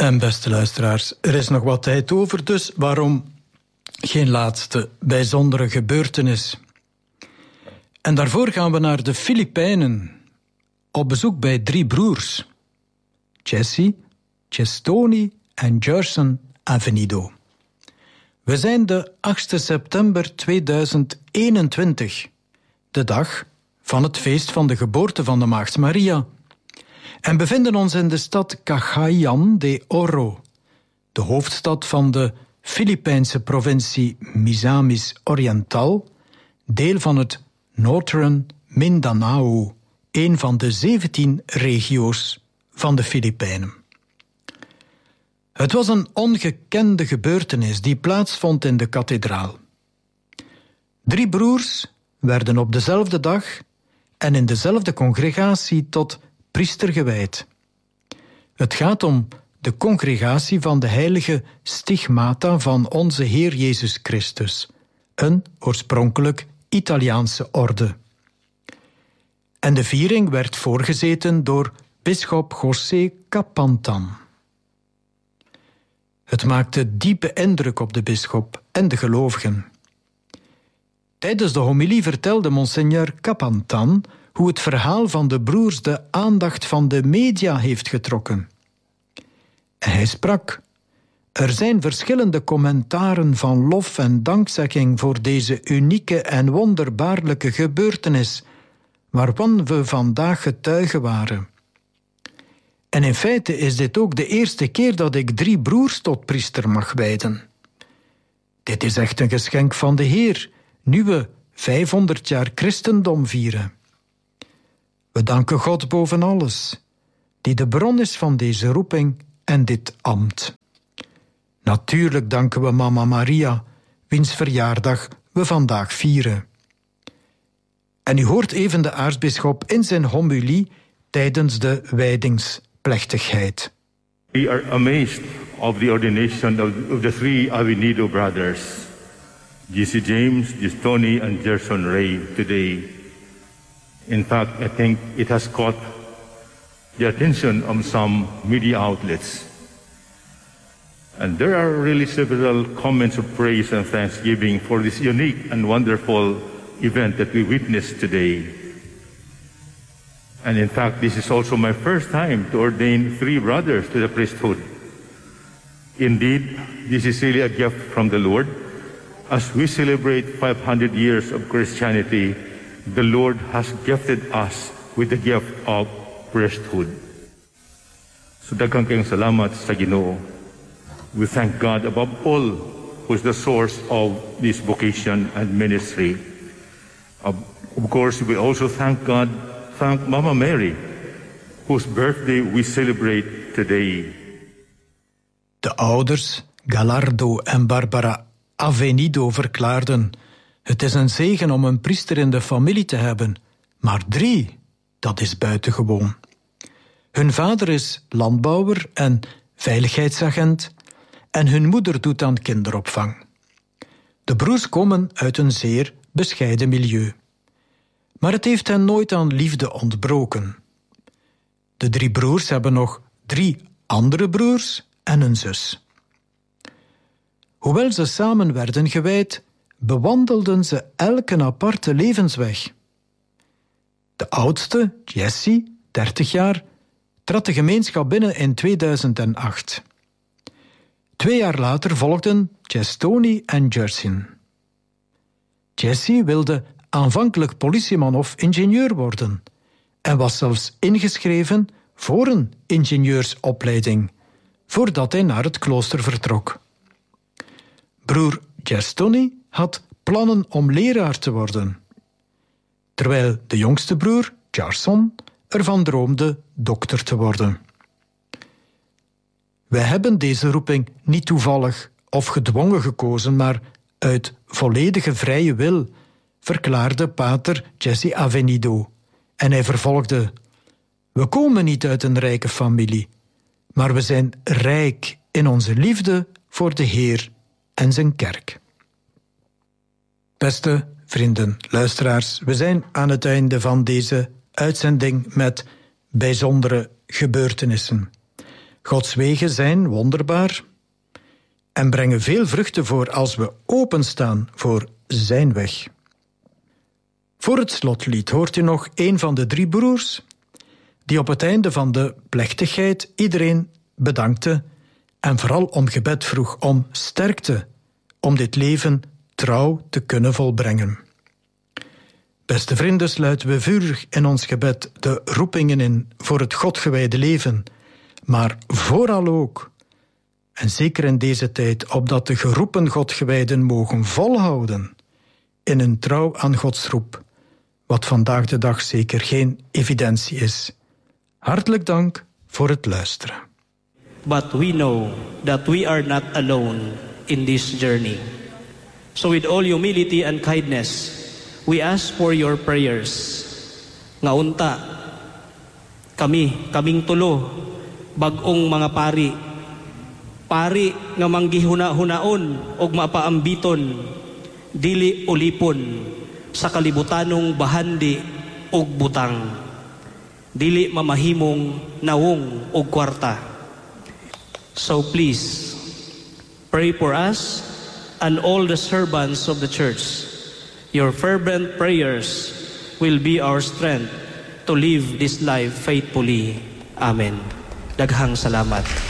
En beste luisteraars, er is nog wat tijd over, dus waarom geen laatste bijzondere gebeurtenis? En daarvoor gaan we naar de Filipijnen, op bezoek bij 3 broers. Jesse, Chestoni en Gerson Avenido. We zijn de 8 september 2021, de dag van het feest van de geboorte van de Maagd Maria, en bevinden ons in de stad Cagayan de Oro, de hoofdstad van de Filipijnse provincie Misamis Oriental, deel van het Northern Mindanao, een van de 17 regio's van de Filipijnen. Het was een ongekende gebeurtenis die plaatsvond in de kathedraal. 3 broers werden op dezelfde dag en in dezelfde congregatie tot priester gewijd. Het gaat om de congregatie van de heilige Stigmata van onze Heer Jezus Christus, een oorspronkelijk Italiaanse orde. En de viering werd voorgezeten door bisschop José Capantan. Het maakte diepe indruk op de bisschop en de gelovigen. Tijdens de homilie vertelde monseigneur Capantan hoe het verhaal van de broers de aandacht van de media heeft getrokken. En hij sprak: er zijn verschillende commentaren van lof en dankzegging voor deze unieke en wonderbaarlijke gebeurtenis, waarvan we vandaag getuigen waren. En in feite is dit ook de eerste keer dat ik 3 broers tot priester mag wijden. Dit is echt een geschenk van de Heer, nu we 500 jaar christendom vieren. We danken God boven alles, die de bron is van deze roeping en dit ambt. Natuurlijk danken we Mama Maria, wiens verjaardag we vandaag vieren. En u hoort even de aartsbisschop in zijn homilie tijdens de wijdingsplechtigheid. We are amazed of the ordination of the 3 Avenido brothers, Jesse James, Chestoni, and Gerson Ray today. In fact, I think it has caught the attention of some media outlets. And there are really several comments of praise and thanksgiving for this unique and wonderful event that we witnessed today. And in fact, this is also my first time to ordain 3 brothers to the priesthood. Indeed, this is really a gift from the Lord. As we celebrate 500 years of Christianity, the Lord has gifted us with the gift of priesthood. So daghang kayong salamat sa Ginoo. We thank God above all, who is the source of this vocation and ministry. Of course, we also thank Mama Mary, whose birthday we celebrate today. De ouders, Gallardo en Barbara Avenido, verklaarden: het is een zegen om een priester in de familie te hebben, maar 3, dat is buitengewoon. Hun vader is landbouwer en veiligheidsagent en hun moeder doet aan kinderopvang. De broers komen uit een zeer bescheiden milieu. Maar het heeft hen nooit aan liefde ontbroken. De 3 broers hebben nog 3 andere broers en een zus. Hoewel ze samen werden gewijd, bewandelden ze elk een aparte levensweg. De oudste, Jesse, 30 jaar, trad de gemeenschap binnen in 2008. 2 jaar later volgden Chestoni en Gerson. Jesse wilde aanvankelijk politieman of ingenieur worden en was zelfs ingeschreven voor een ingenieursopleiding, voordat hij naar het klooster vertrok. Broer Chestoni had plannen om leraar te worden, terwijl de jongste broer, Gerson, ervan droomde dokter te worden. Wij hebben deze roeping niet toevallig of gedwongen gekozen, maar uit volledige vrije wil, verklaarde pater Jesse Avenido. En hij vervolgde: we komen niet uit een rijke familie, maar we zijn rijk in onze liefde voor de Heer en zijn kerk. Beste vrienden, luisteraars, we zijn aan het einde van deze uitzending met bijzondere gebeurtenissen. Gods wegen zijn wonderbaar en brengen veel vruchten voor als we openstaan voor zijn weg. Voor het slotlied hoort u nog een van de 3 broers die op het einde van de plechtigheid iedereen bedankte en vooral om gebed vroeg, om sterkte, om dit leven trouw te kunnen volbrengen. Beste vrienden, sluiten we vurig in ons gebed de roepingen in voor het Godgewijde leven, maar vooral ook, en zeker in deze tijd, opdat de geroepen Godgewijden mogen volhouden in hun trouw aan Gods roep, wat vandaag de dag zeker geen evidentie is. Hartelijk dank voor het luisteren. But we know that we are not alone in this journey. So with all humility and kindness, we ask for your prayers. Nga unta, kaming tulo, bagong mga pari nga manggihuna-hunaon og mapaambiton, dili ulipon sa kalibutanong bahandi og butang, dili mamahimong nawong og kwarta. So please, pray for us and all the servants of the church. Your fervent prayers will be our strength to live this life faithfully. Amen. Daghang salamat.